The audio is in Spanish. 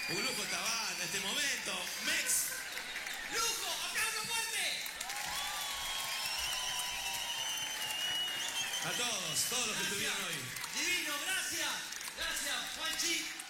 Un lujo esta banda, este momento. Mex. ¡Lujo! ¡Aplauso fuerte! A todos los que estuvieron hoy. Divino, gracias. Gracias, Juanchi.